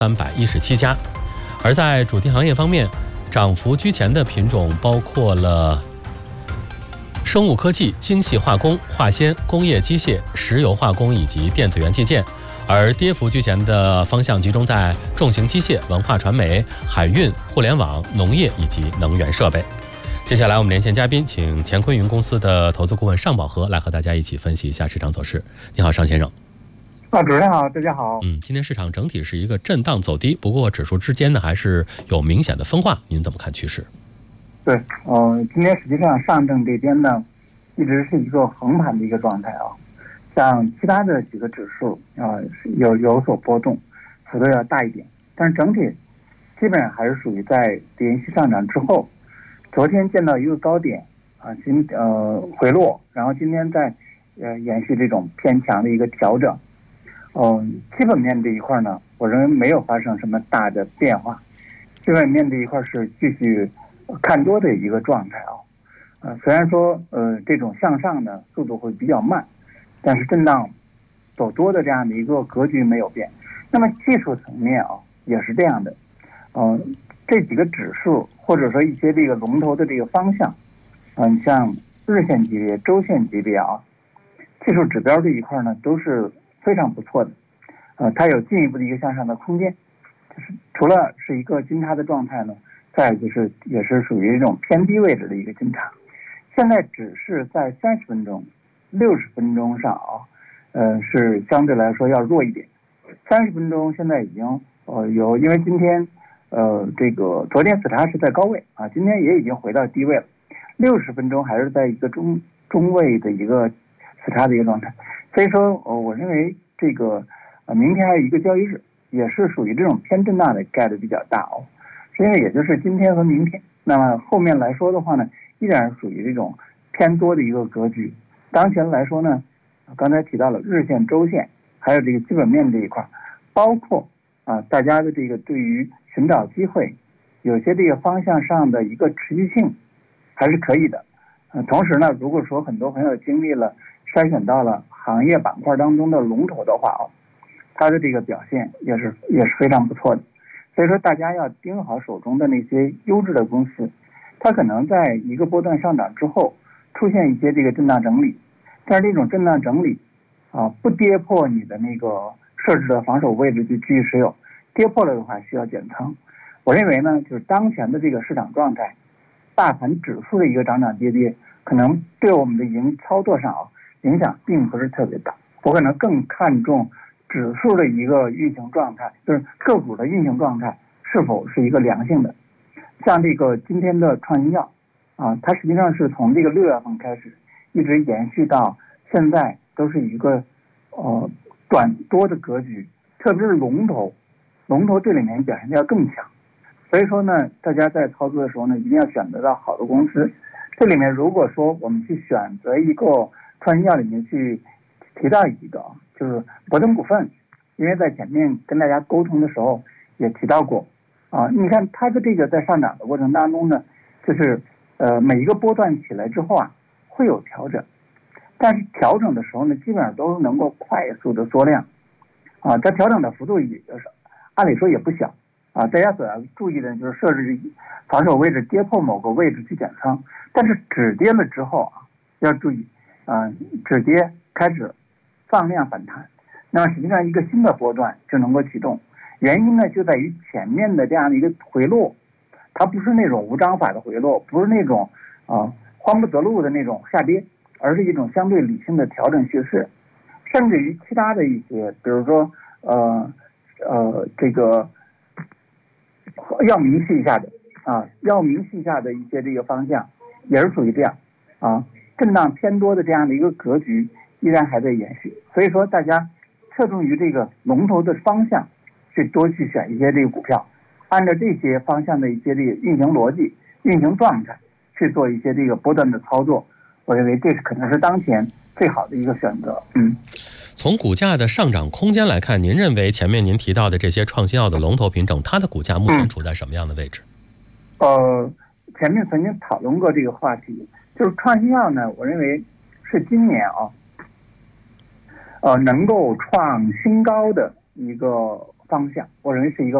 317家。而在主题行业方面，涨幅居前的品种包括了生物科技、精细化工、化纤、工业机械、石油化工以及电子元器件，而跌幅居前的方向集中在重型机械、文化传媒、海运、互联网、农业以及能源设备。接下来我们连线嘉宾，请乾坤云公司的投资顾问尚宝和来和大家一起分析一下市场走势。你好，尚先生。 主持人好，大家好。 今天市场整体是一个震荡走低，不过指数之间呢还是有明显的分化，您怎么看趋势？ 对，今天实际上上证这边呢，一直是一个横盘的一个状态啊。像其他的几个指数有所波动，幅度要大一点，但是整体基本上还是属于在连续上涨之后，昨天见到一个高点回落，然后今天再延续这种偏强的一个调整。基本面这一块呢，我认为没有发生什么大的变化，基本面这一块是继续看多的一个状态啊。虽然说这种向上的速度会比较慢，但是震荡走多的这样的一个格局没有变。那么技术层面也是这样的，这几个指数或者说一些这个龙头的这个方向，像日线级别、周线级别技术指标这一块呢都是非常不错的，它有进一步的一个向上的空间，就是除了是一个金叉的状态呢，再就是也是属于一种偏低位置的一个金叉。现在只是在30分钟、60分钟上是相对来说要弱一点。30分钟现在已经因为今天这个昨天死叉是在高位今天也已经回到低位了。60分钟还是在一个中位的一个死叉的一个状态。所以说我认为这个明天还有一个交易日，也是属于这种偏震荡的概率比较大因为也就是今天和明天。那么后面来说的话呢，依然是属于这种偏多的一个格局。当前来说呢，刚才提到了日线、周线，还有这个基本面这一块，包括大家的这个对于寻找机会，有些这个方向上的一个持续性还是可以的。同时呢，如果说很多朋友经历了筛选到了行业板块当中的龙头的话它的这个表现也是非常不错的。所以说大家要盯好手中的那些优质的公司，它可能在一个波段上涨之后出现一些这个震荡整理，但是这种震荡整理不跌破你的那个设置的防守位置就继续持有，跌破了的话需要减仓。我认为呢，就是当前的这个市场状态，大盘指数的一个涨涨跌跌，可能对我们的操作上影响并不是特别大。我可能更看重指数的一个运行状态，就是个股的运行状态是否是一个良性的。像这个今天的创新药它实际上是从这个6月份开始一直延续到现在，都是一个短多的格局，特别是龙头这里面表现要更强。所以说呢，大家在操作的时候呢，一定要选择到好的公司。这里面如果说我们去选择一个创新药里面去提到一个就是博登股份，因为在前面跟大家沟通的时候也提到过你看它的这个在上涨的过程当中呢，就是每一个波段起来之后会有调整，但是调整的时候呢，基本上都能够快速的缩量它调整的幅度也就是按理说也不小大家所要注意的就是设置防守位置，跌破某个位置去减仓，但是止跌了之后要注意止跌开始放量反弹，那么实际上一个新的波段就能够启动。原因呢就在于前面的这样的一个回落，它不是那种无章法的回落，不是那种慌不择路的那种下跌，而是一种相对理性的调整趋势。甚至于其他的一些，比如说这个要明细一下的一些这个方向也是属于这样震荡偏多的这样的一个格局依然还在延续。所以说大家侧重于这个龙头的方向去多去选一些这个股票，按照这些方向的一些这个运行逻辑、运行状态去做一些这个波段的操作，我认为这是可能是当前最好的一个选择。 从股价的上涨空间来看，您认为前面您提到的这些创新药的龙头品种，它的股价目前处在什么样的位置？ 前面曾经讨论过这个话题，就是创新药呢，我认为是今年能够创新高的一个方向，我认为是一个